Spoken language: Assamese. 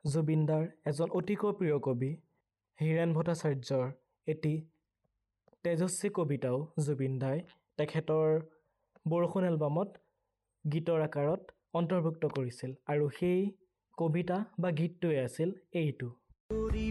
জুবিনদাৰ এজন অতিকৈ প্ৰিয় কবি হীৰেণ ভট্টাচাৰ্যৰ এটি তেজস্বী কবিতাও জুবিনদাই তেখেতৰ বৰষুণ এলবামত গীতৰ আকাৰত অন্তৰ্ভুক্ত কৰিছিল আৰু সেই কবিতা বা গীতটোৱে আছিল এইটো।